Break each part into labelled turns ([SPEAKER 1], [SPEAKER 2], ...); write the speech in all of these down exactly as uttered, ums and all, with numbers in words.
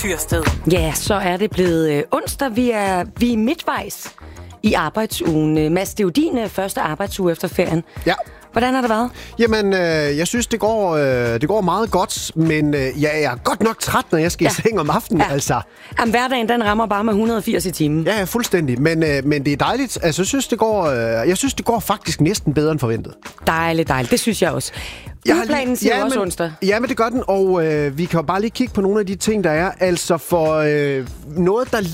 [SPEAKER 1] Tyrsted.
[SPEAKER 2] Ja, så er det blevet øh, onsdag. Vi er, vi er midtvejs i arbejdsugen. Mads, det er jo din øh, første arbejdsuge efter ferien.
[SPEAKER 3] Ja.
[SPEAKER 2] Hvordan har det været?
[SPEAKER 3] Jamen, øh, jeg synes, det går, øh, det går meget godt, men øh, jeg er godt nok træt, når jeg skal ja. i seng om aftenen,
[SPEAKER 2] ja.
[SPEAKER 3] altså.
[SPEAKER 2] Jamen, hverdagen, den rammer bare med et hundrede og firs i timen.
[SPEAKER 3] Ja, fuldstændig, men, øh, men det er dejligt. Altså, jeg synes, det går, øh, jeg synes, det går faktisk næsten bedre end forventet.
[SPEAKER 2] Dejligt, dejligt. Det synes jeg også. Ugeplanen siger ja, også
[SPEAKER 3] men,
[SPEAKER 2] onsdag.
[SPEAKER 3] Ja, men det gør den, og øh, vi kan jo bare lige kigge på nogle af de ting, der er. Altså for øh, noget, der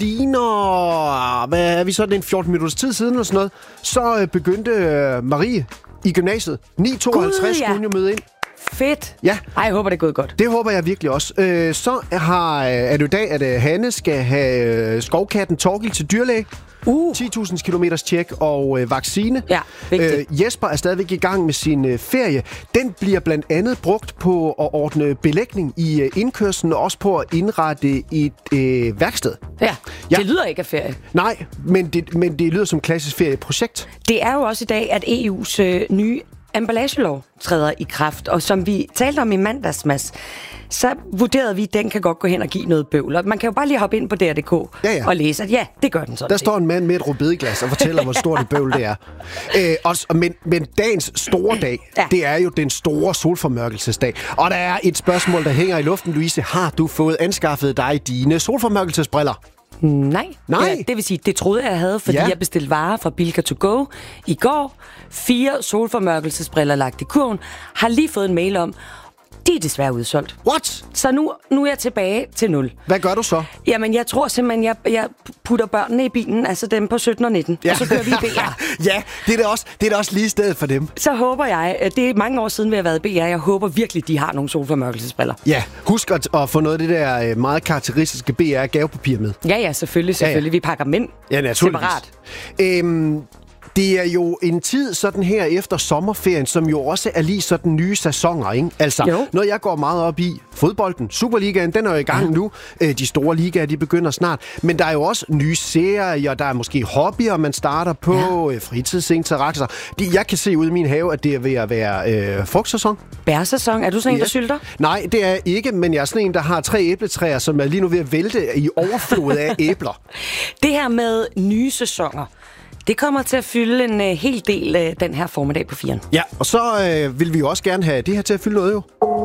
[SPEAKER 3] ligner, hvad er vi så, en fjorten minutters tid siden eller sådan noget, så øh, begyndte øh, Marie i gymnasiet. ni tooghalvtreds skulle hun jo møde ind.
[SPEAKER 2] Fedt.
[SPEAKER 3] Ja.
[SPEAKER 2] Ej, jeg håber, det er gået godt.
[SPEAKER 3] Det håber jeg virkelig også. Øh, så har, er det jo i dag, at øh, Hanne skal have øh, skovkatten Torgild til dyrlæge.
[SPEAKER 2] Uh.
[SPEAKER 3] ti tusind kilometers tjek og øh, vaccine.
[SPEAKER 2] Ja, vigtigt.
[SPEAKER 3] Øh, Jesper er stadigvæk i gang med sin øh, ferie. Den bliver blandt andet brugt på at ordne belægning i øh, indkørslen, og også på at indrette et øh, værksted.
[SPEAKER 2] Ja,
[SPEAKER 3] ja,
[SPEAKER 2] det lyder ikke af ferie.
[SPEAKER 3] Nej, men det, men det lyder som klassisk ferieprojekt.
[SPEAKER 2] Det er jo også i dag, at E U's øh, nye emballagelov træder i kraft, og som vi talte om i mandags, Mads, så vurderede vi, at den kan godt gå hen og give noget bøvl. Og man kan jo bare lige hoppe ind på D R punktum d k
[SPEAKER 3] ja, ja.
[SPEAKER 2] og læse, at ja, det gør den sådan.
[SPEAKER 3] Der står en mand med et rødbedeglas og fortæller, hvor stort et bøvl det er. Øh, også, men, men dagens store dag, ja. det er jo den store solformørkelsesdag. Og der er et spørgsmål, der hænger i luften, Louise. Har du fået anskaffet dig dine solformørkelsesbriller?
[SPEAKER 2] Nej.
[SPEAKER 3] Nej.
[SPEAKER 2] Ja, det vil sige, det troede jeg, jeg havde, fordi ja. jeg bestilte varer fra Bilka to go i går. Fire solformørkelsesbriller lagt i kurven. Har lige fået en mail om, de er desværre udsolgt.
[SPEAKER 3] What?
[SPEAKER 2] Så nu, nu er jeg tilbage til nul.
[SPEAKER 3] Hvad gør du så?
[SPEAKER 2] Jamen, jeg tror simpelthen, jeg, jeg putter børnene i bilen, altså dem på sytten og nitten, ja. og så kører vi i B R.
[SPEAKER 3] Ja, det er da også, det er da også lige stedet for dem.
[SPEAKER 2] Så håber jeg, det er mange år siden, vi har været i B R, jeg håber virkelig, de har nogle solformørkelsesbriller.
[SPEAKER 3] Ja, husk at, at få noget af det der meget karakteristiske B R-gavepapir med.
[SPEAKER 2] Ja, ja, selvfølgelig, selvfølgelig. Ja, ja. Vi pakker mænd
[SPEAKER 3] ja, naturligvis.
[SPEAKER 2] separat.
[SPEAKER 3] Øhm, det er jo en tid sådan her efter sommerferien, som jo også er lige sådan nye sæsoner, ikke? Altså,
[SPEAKER 2] jo.
[SPEAKER 3] noget jeg går meget op i, fodbolden, Superligaen, den er jo i gang ja. nu. De store ligaer, de begynder snart. Men der er jo også nye serier, der er måske hobbyer, man starter på, ja. fritidsinteresser. Jeg kan se ud i min have, at det er ved at være øh, frugtsæson.
[SPEAKER 2] Bærsæson? Er du sådan en, yes. der sylter?
[SPEAKER 3] Nej, det er jeg ikke, men jeg er sådan en, der har tre æbletræer, som er lige nu ved at vælte i overflod af æbler.
[SPEAKER 2] Det her med nye sæsoner, det kommer til at fylde en uh, hel del uh, den her formiddag på firen.
[SPEAKER 3] Ja, og så øh, vil vi jo også gerne have det her til at fylde noget jo.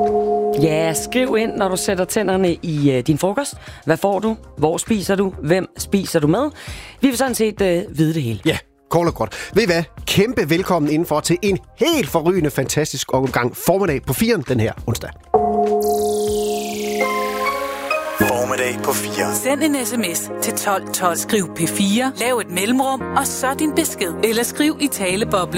[SPEAKER 2] Ja, skriv ind, når du sætter tænderne i uh, din frokost. Hvad får du? Hvor spiser du? Hvem spiser du med? Vi vil sådan set uh, vide det hele.
[SPEAKER 3] Ja, kort og godt. Ved I hvad? Kæmpe velkommen indenfor til en helt forrygende, fantastisk omgang formiddag på firen den her onsdag.
[SPEAKER 4] Formiddag på fire.
[SPEAKER 1] Send en sms til tolv tolv. Skriv P fire. Lav et mellemrum, og så din besked. Eller skriv i taleboble.